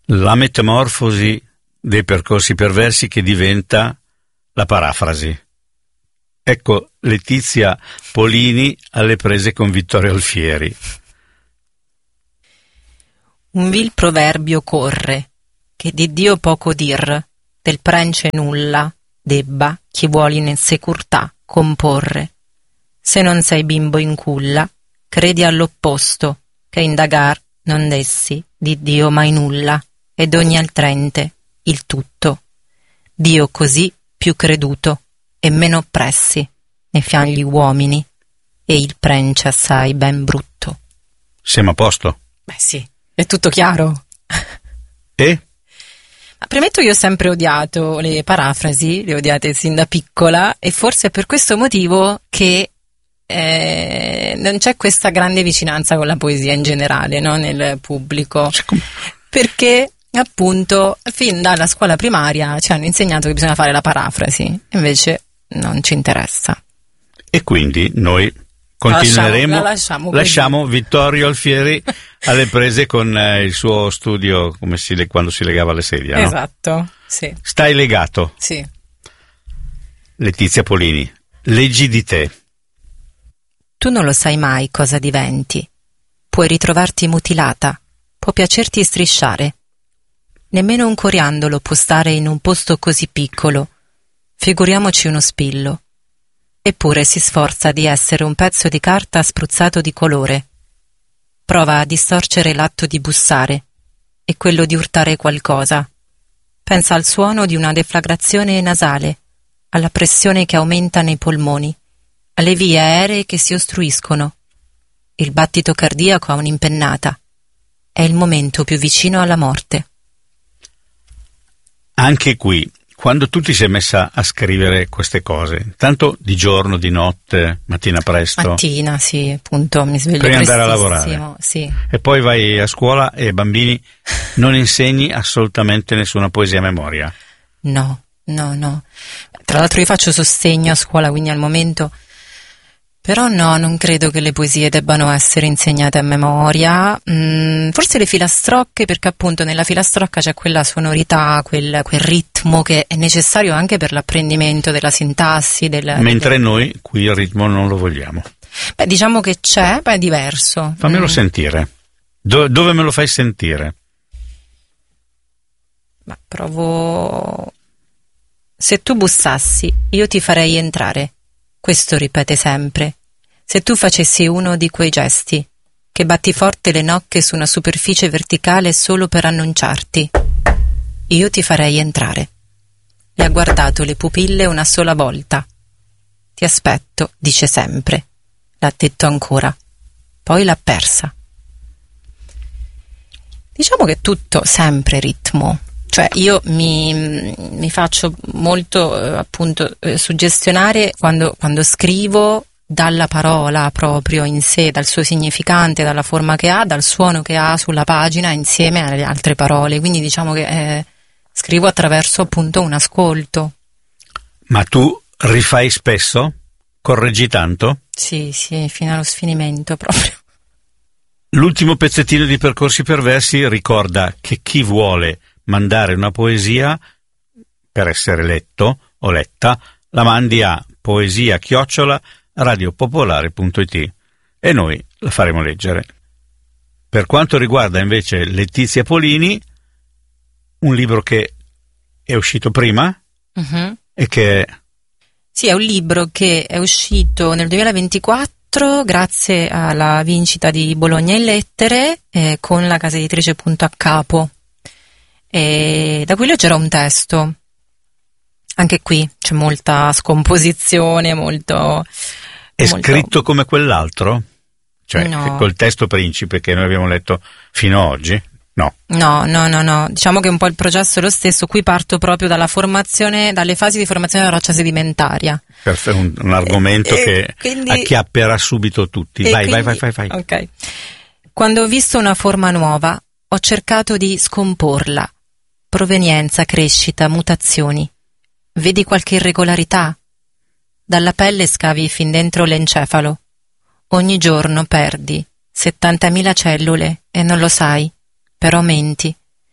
La metamorfosi dei percorsi perversi che diventa la parafrasi. Ecco Letizia Polini alle prese con Vittorio Alfieri. Un vil proverbio corre, che di Dio poco dir, del prence nulla debba chi vuoli in securtà comporre. Se non sei bimbo in culla, credi all'opposto, che indagar non dessi di Dio mai nulla, ed ogni altrente il tutto. Dio così più creduto e meno oppressi ne fian gli uomini, e il prence assai ben brutto. Siamo a posto? Beh sì, è tutto chiaro. E? Premetto, io ho sempre odiato le parafrasi, le ho odiate sin da piccola, e forse è per questo motivo che non c'è questa grande vicinanza con la poesia in generale, no? Nel pubblico, perché appunto fin dalla scuola primaria ci hanno insegnato che bisogna fare la parafrasi, invece non ci interessa. E quindi noi continueremo, lasciamo Vittorio Alfieri alle prese con il suo studio, quando si legava alle sedie, no? Esatto, sì. Stai legato? Sì. Letizia Polini, leggi di te. Tu non lo sai mai cosa diventi. Puoi ritrovarti mutilata, può piacerti strisciare. Nemmeno un coriandolo può stare in un posto così piccolo, figuriamoci uno spillo. Eppure si sforza di essere un pezzo di carta spruzzato di colore. Prova a distorcere l'atto di bussare e quello di urtare qualcosa. Pensa al suono di una deflagrazione nasale, alla pressione che aumenta nei polmoni, alle vie aeree che si ostruiscono. Il battito cardiaco ha un'impennata. È il momento più vicino alla morte. Anche qui, quando tu ti sei messa a scrivere queste cose, tanto di giorno, di notte, mattina presto? Mattina, sì, appunto, mi sveglio prima di andare a lavorare. Sì. E poi vai a scuola e ai bambini non insegni assolutamente nessuna poesia a memoria? No. Tra l'altro io faccio sostegno a scuola, quindi al momento... Però no, non credo che le poesie debbano essere insegnate a memoria. Forse le filastrocche, perché appunto nella filastrocca c'è quella sonorità, quel ritmo che è necessario anche per l'apprendimento della sintassi. Mentre noi qui il ritmo non lo vogliamo. Beh, diciamo che c'è, ma è diverso. Fammelo sentire. Dove me lo fai sentire? Ma provo... Se tu bussassi, io ti farei entrare. Questo ripete sempre. Se tu facessi uno di quei gesti, che batti forte le nocche su una superficie verticale solo per annunciarti, io ti farei entrare. Le ha guardato le pupille una sola volta. Ti aspetto, dice sempre. L'ha detto ancora. Poi l'ha persa. Diciamo che tutto sempre ritmo. Cioè io mi faccio molto appunto suggestionare quando scrivo dalla parola proprio in sé, dal suo significante, dalla forma che ha, dal suono che ha sulla pagina insieme alle altre parole, quindi diciamo che scrivo attraverso appunto un ascolto. Ma tu rifai spesso? Correggi tanto? Sì, fino allo sfinimento proprio. L'ultimo pezzettino di Percorsi Perversi ricorda che chi vuole mandare una poesia per essere letto o letta la mandi a poesia@radiopopolare.it e noi la faremo leggere. Per quanto riguarda invece Letizia Polini, un libro che è uscito prima e che sì, è un libro che è uscito nel 2024 grazie alla vincita di Bologna in lettere con la casa editrice Punto a Capo. E da cui leggerò un testo. Anche qui c'è molta scomposizione, molto... scritto come quell'altro? Cioè, no. Col testo principe che noi abbiamo letto fino ad oggi? No. No. Diciamo che un po' il processo è lo stesso. Qui parto proprio dalla formazione, dalle fasi di formazione della roccia sedimentaria. Un argomento che quindi, acchiapperà subito tutti. Vai. Ok. Quando ho visto una forma nuova, ho cercato di scomporla. Provenienza, crescita, mutazioni. Vedi qualche irregolarità? Dalla pelle scavi fin dentro l'encefalo. Ogni giorno perdi 70.000 cellule e non lo sai, però menti.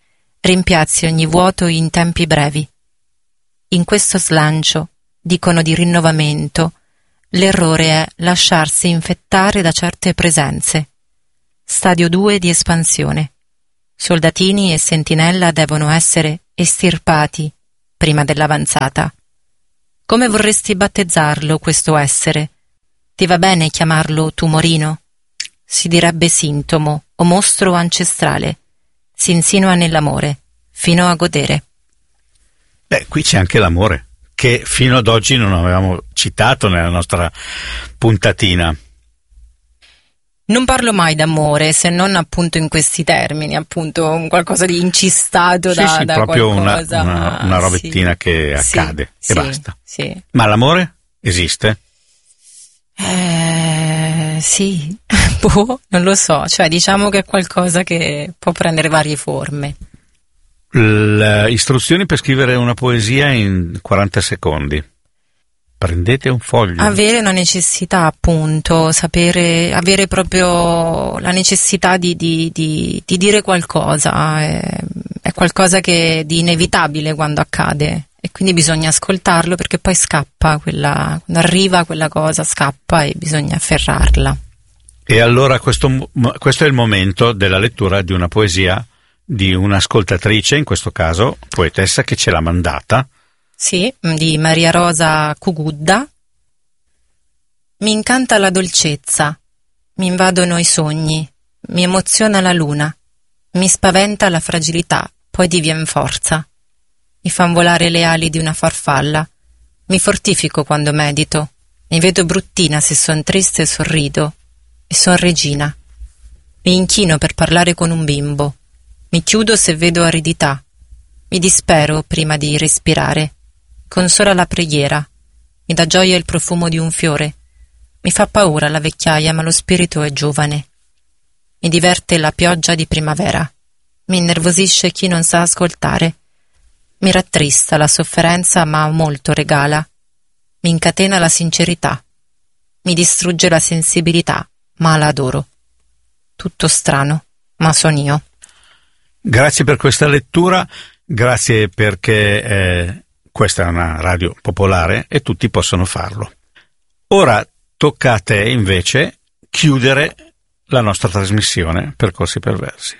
rimpiazzi ogni vuoto in tempi brevi. In questo slancio, dicono di rinnovamento, l'errore è lasciarsi infettare da certe presenze. Stadio 2 di espansione. Soldatini e sentinella devono essere estirpati prima dell'avanzata. Come vorresti battezzarlo questo essere? Ti va bene chiamarlo tumorino? Si direbbe sintomo o mostro ancestrale. Si insinua nell'amore, fino a godere. Qui c'è anche l'amore, che fino ad oggi non avevamo citato nella nostra puntatina. Non parlo mai d'amore, se non appunto in questi termini, appunto un qualcosa di incistato da proprio qualcosa. Una robettina che accade e basta. Sì. Ma l'amore esiste? Sì, non lo so, cioè diciamo che è qualcosa che può prendere varie forme. Istruzioni per scrivere una poesia in 40 secondi. Prendete un foglio. Avere una necessità, appunto, avere proprio la necessità di dire qualcosa, è qualcosa che di inevitabile quando accade, e quindi bisogna ascoltarlo perché poi scappa, quando arriva quella cosa scappa e bisogna afferrarla. E allora questo è il momento della lettura di una poesia di un'ascoltatrice, in questo caso poetessa, che ce l'ha mandata. Sì, di Maria Rosa Cugudda. Mi incanta la dolcezza, mi invadono i sogni, mi emoziona la luna, mi spaventa la fragilità, poi divien forza. Mi fan volare le ali di una farfalla, mi fortifico quando medito, mi vedo bruttina se son triste e sorrido, e son regina. Mi inchino per parlare con un bimbo, mi chiudo se vedo aridità, mi dispero prima di respirare. Consola la preghiera, mi dà gioia il profumo di un fiore, mi fa paura la vecchiaia ma lo spirito è giovane. Mi diverte la pioggia di primavera, mi innervosisce chi non sa ascoltare, mi rattrista la sofferenza ma molto regala, mi incatena la sincerità, mi distrugge la sensibilità ma la adoro. Tutto strano, ma son io. Grazie per questa lettura, grazie perché questa è una radio popolare e tutti possono farlo. Ora tocca a te invece chiudere la nostra trasmissione Percorsi Perversi.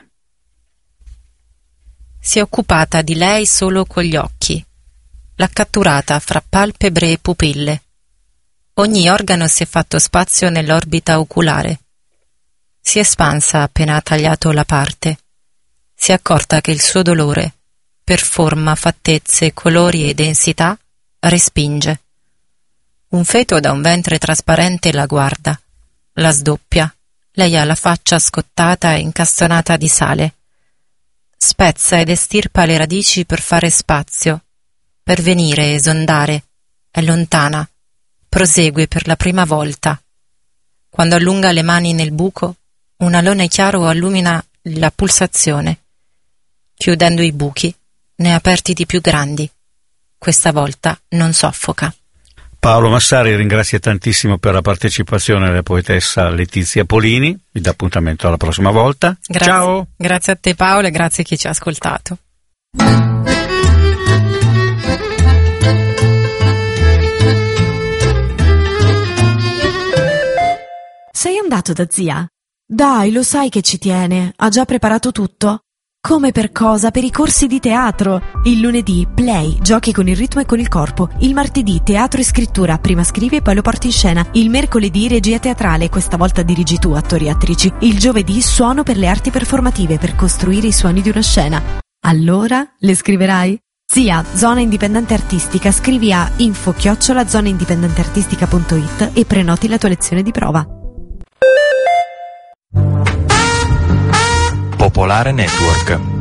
Si è occupata di lei solo con gli occhi. L'ha catturata fra palpebre e pupille. Ogni organo si è fatto spazio nell'orbita oculare. Si è espansa appena ha tagliato la parte. Si è accorta che il suo dolore, per forma, fattezze, colori e densità, respinge. Un feto da un ventre trasparente la guarda, la sdoppia. Lei ha la faccia scottata e incastonata di sale. Spezza ed estirpa le radici per fare spazio, per venire, esondare. È lontana. Prosegue per la prima volta. Quando allunga le mani nel buco, un alone chiaro illumina la pulsazione. Chiudendo i buchi, ne ha aperti di più grandi. Questa volta non soffoca. Paolo Massari ringrazia tantissimo per la partecipazione alla poetessa Letizia Polini. Vi dà appuntamento alla prossima volta. Grazie. Ciao! Grazie a te Paolo e grazie a chi ci ha ascoltato. Sei andato da zia? Dai, lo sai che ci tiene. Ha già preparato tutto? Come per cosa? Per i corsi di teatro. Il lunedì, play, giochi con il ritmo e con il corpo. Il martedì, teatro e scrittura, prima scrivi e poi lo porti in scena. Il mercoledì, regia teatrale, questa volta dirigi tu, attori e attrici. Il giovedì, suono per le arti performative, per costruire i suoni di una scena. Allora, le scriverai? Zia, Zona Indipendente Artistica, scrivi a info@zonaindipendenteartistica.it e prenoti la tua lezione di prova. Popolare Network.